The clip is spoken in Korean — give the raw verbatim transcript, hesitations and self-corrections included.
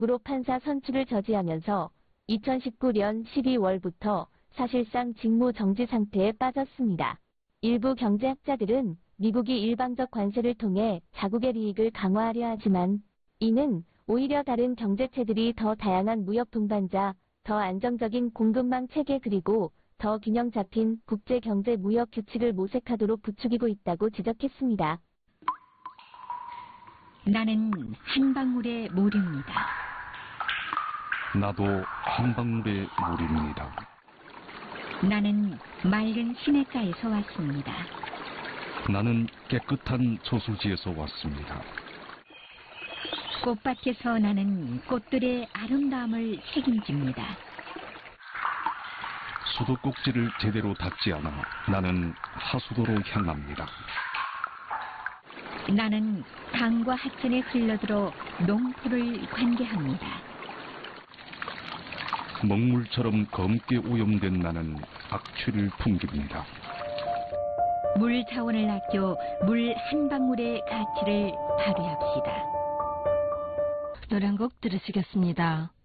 으로 판사 선출을 저지하면서 이천십구 년 십이월부터 사실상 직무 정지 상태에 빠졌습니다. 일부 경제학자들은 미국이 일방적 관세를 통해 자국의 이익을 강화하려 하지만 이는 오히려 다른 경제체들이 더 다양한 무역 동반자, 더 안정적인 공급망 체계 그리고 더 균형 잡힌 국제 경제 무역 규칙을 모색하도록 부추기고 있다고 지적했습니다. 나는 한 방울의 모류입니다. 나도 한 방울의 물입니다. 나는 맑은 시냇가에서 왔습니다. 나는 깨끗한 저수지에서 왔습니다. 꽃밭에서 나는 꽃들의 아름다움을 책임집니다. 수도꼭지를 제대로 닦지 않아 나는 하수도로 향합니다. 나는 강과 하천에 흘러들어 농토를 관계합니다. 먹물처럼 검게 오염된 나는 악취를 풍깁니다. 물 자원을 아껴 물 한 방울의 가치를 발휘합시다. 노래 한 곡 들으시겠습니다.